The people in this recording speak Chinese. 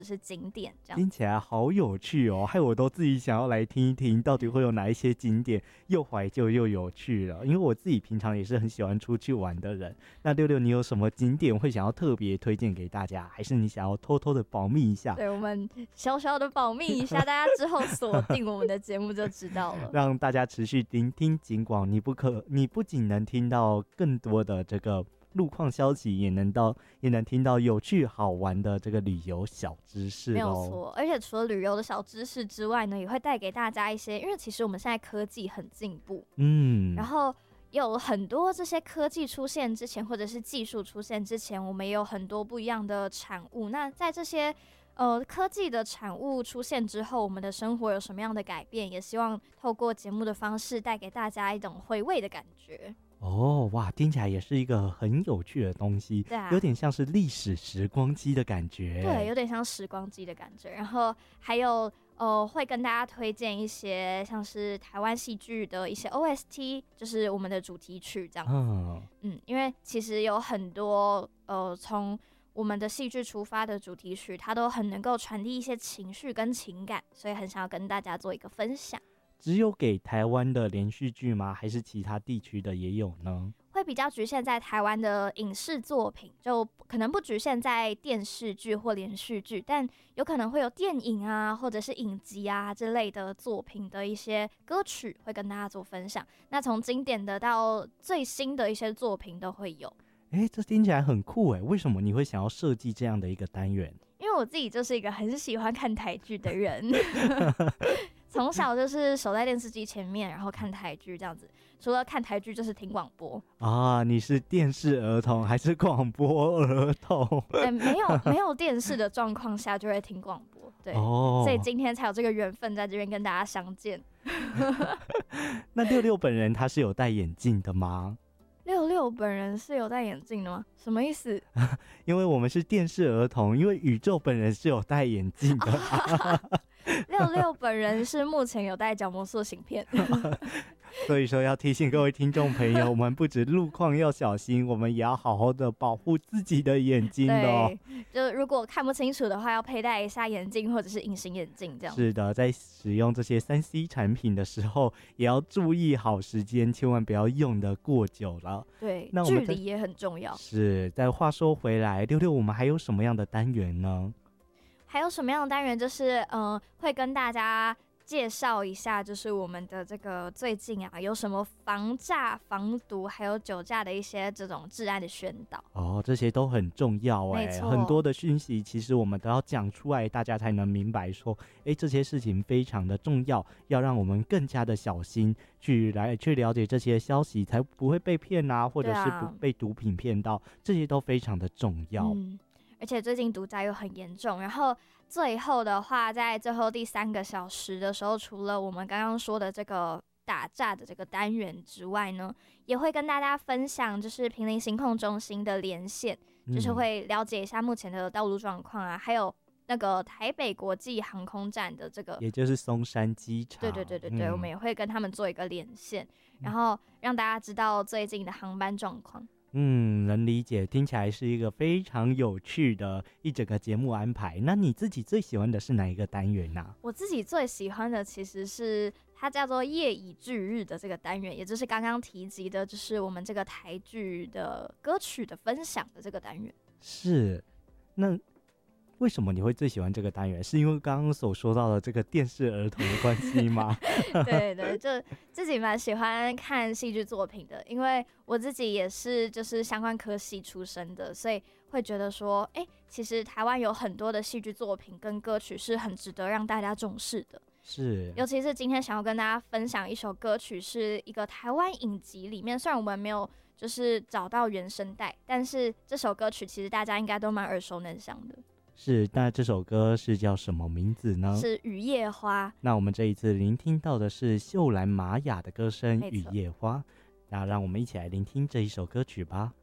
是景点这样。 听起来好有趣哦，害我都自己想要来听一听，到底会有哪一些景点又怀旧又有趣了。因为我自己平常也是很喜欢出去玩的人。那六六，你有什么景点会想要特别推荐给大家，还是你想要偷偷的保密一下？ 对，我们小小的保密一下，大家之后锁定我们的节目就知道了。 让大家持续聆听警广，你不仅能听到更多的这个路况消息，也能听到有趣好玩的这个旅游小知识。 没有错，而且除了旅游的小知识之外呢，也会带给大家一些，因为其实我们现在科技很进步，然后有很多这些科技出现之前，或者是技术出现之前，我们也有很多不一样的产物。那在这些科技的产物出现之后，我们的生活有什么样的改变？也希望透过节目的方式带给大家一种回味的感觉。 哦，哇，听起来也是一个很有趣的东西， 对啊， 有点像是历史时光机的感觉。 对，有点像时光机的感觉。然后还有会跟大家推荐一些像是台湾戏剧的一些 OST， 就是我们的主题曲这样。因为其实有很多从我们的戏剧出发的主题曲，它都很能够传递一些情绪跟情感，所以很想要跟大家做一个分享。 只有给台湾的连续剧吗？还是其他地区的也有呢？ 会比较局限在台湾的影视作品，就可能不局限在电视剧或连续剧，但有可能会有电影啊，或者是影集啊之类的作品的一些歌曲会跟大家做分享。那从经典的到最新的一些作品都会有。 这听起来很酷诶，为什么你会想要设计这样的一个单元？ 因为我自己就是一个很喜欢看台剧的人。从小就是守在电视机前面，然后看台剧这样子。除了看台剧，就是听广播啊。你是电视儿童还是广播儿童？ 没有电视的状况下就会听广播，对，所以今天才有这个缘分在这边跟大家相见。 那六六本人他是有戴眼镜的吗？ 六六本人是有戴眼镜的吗？什么意思？ 因为我们是电视儿童，因为宇宙本人是有戴眼镜的。 六六本人是目前有戴角膜塑形片。 所以说要提醒各位听众朋友，我们不止路况要小心，我们也要好好的保护自己的眼睛的哦。 对，就如果看不清楚的话，要佩戴一下眼镜或者是隐形眼镜这样。 是的，在使用这些 3C 产品的时候，也要注意好时间，千万不要用得过久了。 对， 那距离也很重要。 是，但话说回来，六六我们还有什么样的单元呢？ 还有什么样的单元？就是会跟大家介绍一下，就是我们的这个最近啊，有什么防诈、防毒，还有酒驾的一些这种治安的宣导。 这些都很重要没错， 很多的讯息其实我们都要讲出来，大家才能明白说，这些事情非常的重要，要让我们更加的小心去了解这些消息，才不会被骗啊，或者是不被毒品骗到，这些都非常的重要。 而且最近毒灾又很严重，然后最后的话，在最后第3个小时的时候，除了我们刚刚说的这个打诈的这个单元之外呢，也会跟大家分享就是坪林行控中心的连线，就是会了解一下目前的道路状况啊，还有那个台北国际航空站的这个，也就是松山机场。 对，我们也会跟他们做一个连线，然后让大家知道最近的航班状况。 能理解，听起来是一个非常有趣的一整个节目安排。那你自己最喜欢的是哪一个单元啊？ 我自己最喜欢的其实是它叫做夜以继日的这个单元，也就是刚刚提及的，就是我们这个台剧的歌曲的分享的这个单元。 是，那为什么你会最喜欢这个单元？是因为刚刚所说到的这个电视儿童的关系吗？ 对，就自己蛮喜欢看戏剧作品的，因为我自己也是就是相关科系出身的，所以会觉得说，其实台湾有很多的戏剧作品跟歌曲是很值得让大家重视的。 是， 尤其是今天想要跟大家分享一首歌曲，是一个台湾影集里面，虽然我们没有就是找到原声带，但是这首歌曲其实大家应该都蛮耳熟能详的。 是，那这首歌是叫什么名字呢？ 是雨夜花。 那我们这一次聆听到的是秀兰玛雅的歌声《雨夜花》，那让我们一起来聆听这一首歌曲吧。